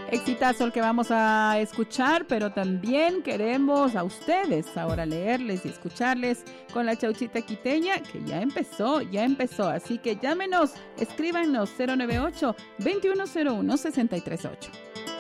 Exitazo el que vamos a escuchar, pero también queremos a ustedes ahora leerles y escucharles con la chauchita quiteña, que ya empezó. Así que llámenos, escríbanos 098-2101-638.